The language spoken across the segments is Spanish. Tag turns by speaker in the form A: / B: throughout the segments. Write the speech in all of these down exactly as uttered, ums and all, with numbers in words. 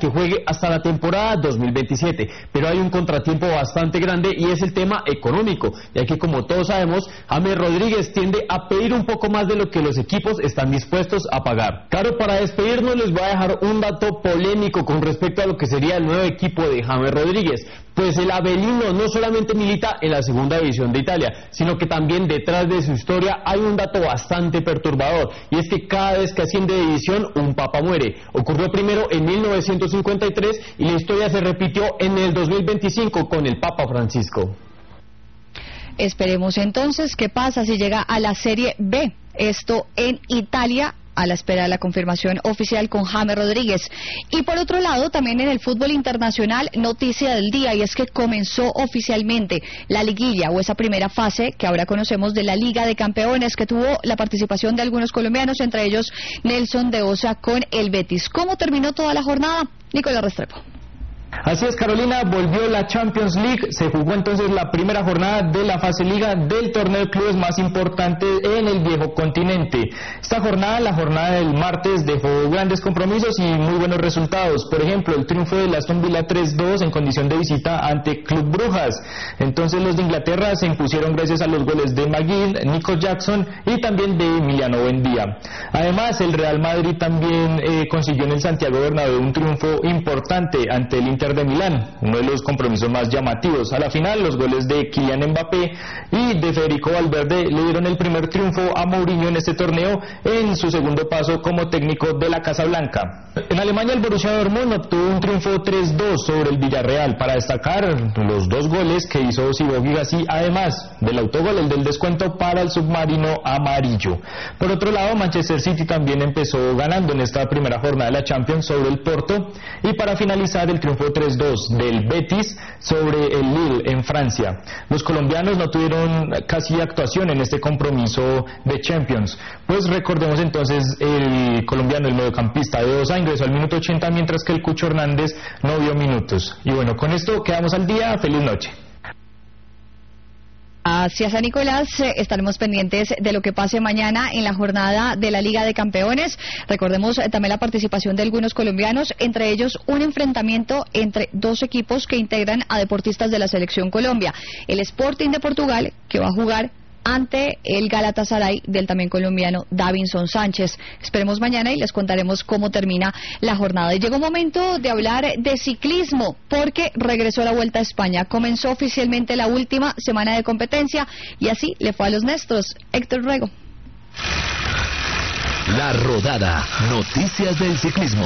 A: que juegue hasta la temporada dos mil veintisiete, pero hay un contratiempo bastante grande y es el tema económico, ya que como todos sabemos, James Rodríguez tiende a pedir un poco más de lo que los equipos están dispuestos a pagar. Claro, para despedirnos les voy a dejar un dato polémico con respecto a lo que sería el nuevo equipo de James Rodríguez, pues el Avellino no solamente milita en la segunda división de Italia, sino que también detrás de su historia hay un dato bastante perturbador, y es que cada vez que asciende de división un papa muere. Ocurrió primero en mil novecientos cincuenta y tres y la historia se repitió en el dos mil veinticinco con el Papa Francisco.
B: Esperemos entonces qué pasa si llega a la Serie B, esto en Italia, a la espera de la confirmación oficial con James Rodríguez. Y por otro lado, también en el fútbol internacional, noticia del día, y es que comenzó oficialmente la liguilla, o esa primera fase que ahora conocemos de la Liga de Campeones, que tuvo la participación de algunos colombianos, entre ellos Nelson de Osa con el Betis. ¿Cómo terminó toda la jornada? Nicolás Restrepo.
C: Así es, Carolina, volvió la Champions League, se jugó entonces la primera jornada de la fase liga del torneo de clubes más importante en el viejo continente. Esta jornada, la jornada del martes, dejó grandes compromisos y muy buenos resultados. Por ejemplo, el triunfo del Aston Villa tres dos en condición de visita ante Club Brujas. Entonces los de Inglaterra se impusieron gracias a los goles de McGinn, Nico Jackson y también de Emiliano Buendía. Además, el Real Madrid también eh, consiguió en el Santiago Bernabéu un triunfo importante ante el Inter de Milán, uno de los compromisos más llamativos. A la final, los goles de Kylian Mbappé y de Federico Valverde le dieron el primer triunfo a Mourinho en este torneo en su segundo paso como técnico de la Casa Blanca. En Alemania, el Borussia Dortmund obtuvo un triunfo tres dos sobre el Villarreal, para destacar los dos goles que hizo Sivó Guigassi, además del autogol, el del descuento para el submarino amarillo. Por otro lado, Manchester City también empezó ganando en esta primera jornada de la Champions sobre el Porto, y para finalizar, el triunfo tres dos del Betis sobre el Lille en Francia. Los colombianos no tuvieron casi actuación en este compromiso de Champions, pues recordemos entonces el colombiano, el mediocampista de Osa, ingresó al minuto ochenta, mientras que el Cucho Hernández no vio minutos. Y bueno, con esto quedamos al día. Feliz noche.
B: Gracias a Nicolás, estaremos pendientes de lo que pase mañana en la jornada de la Liga de Campeones. Recordemos también la participación de algunos colombianos, entre ellos un enfrentamiento entre dos equipos que integran a deportistas de la Selección Colombia. El Sporting de Portugal, que va a jugar ante el Galatasaray del también colombiano Davinson Sánchez. Esperemos mañana y les contaremos cómo termina la jornada. Y llegó un momento de hablar de ciclismo, porque regresó la Vuelta a España. Comenzó oficialmente la última semana de competencia y así le fue a los nuestros. Héctor Rego.
D: La rodada, noticias del ciclismo.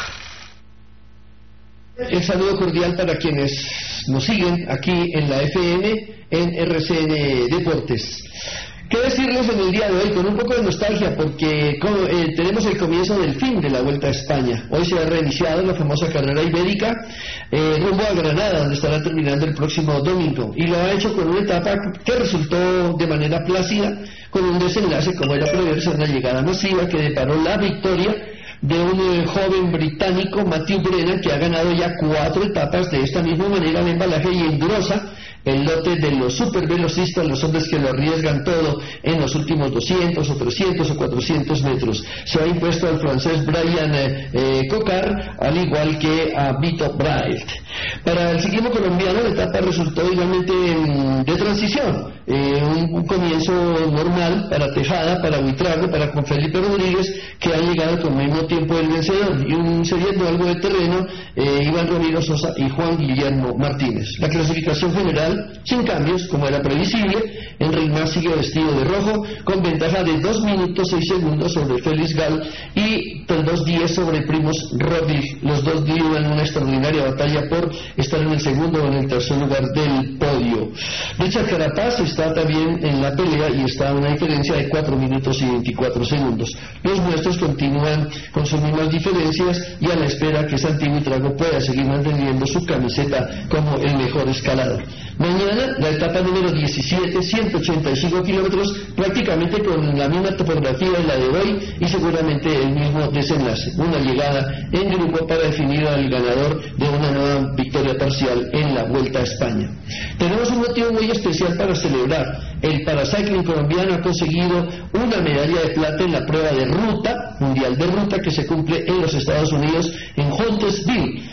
E: El saludo cordial para quienes nos siguen aquí en la F M, en R C N Deportes. ¿Qué decirles en el día de hoy? Con un poco de nostalgia, porque como, eh, tenemos el comienzo del fin de la Vuelta a España. Hoy se ha reiniciado la famosa carrera ibérica eh, rumbo a Granada, donde estará terminando el próximo domingo. Y lo ha hecho con una etapa que resultó de manera plácida, con un desenlace, como era preverse, una llegada masiva que deparó la victoria de un eh, joven británico, Matthew Brennan, que ha ganado ya cuatro etapas de esta misma manera de embalaje y engrosa el lote de los supervelocistas, los hombres que lo arriesgan todo en los últimos doscientos o trescientos o cuatrocientos metros. Se ha impuesto al francés Brian eh, eh, Cocard, al igual que a Vito Braelt. Para el ciclismo colombiano, la etapa resultó igualmente mm, de transición, eh, un, un comienzo normal para Tejada, para Buitrago, para Juan Felipe Rodríguez, que han llegado con el mismo tiempo del vencedor, y un cediendo algo de terreno eh, Iván Ramiro Sosa y Juan Guillermo Martínez. La clasificación general sin cambios, como era previsible. Enric Mas sigue vestido de rojo, con ventaja de dos minutos seis segundos sobre Félix Gall y dos diez sobre Primoz Roglic. Los dos dieron una extraordinaria batalla por estar en el segundo o en el tercer lugar del podio. Richard Carapaz está también en la pelea y está a una diferencia de cuatro minutos y veinticuatro segundos. Los nuestros continúan con sus mismas diferencias y a la espera que Santiago Buitrago pueda seguir manteniendo su camiseta como el mejor escalador. Mañana la etapa número diecisiete, ciento ochenta y cinco kilómetros, prácticamente con la misma topografía de la de hoy y seguramente el mismo desenlace. Una llegada en grupo para definir al ganador de una nueva victoria parcial en la Vuelta a España. Tenemos un motivo muy especial para celebrar. El paracycling colombiano ha conseguido una medalla de plata en la prueba de ruta, mundial de ruta, que se cumple en los Estados Unidos, en Huntersville.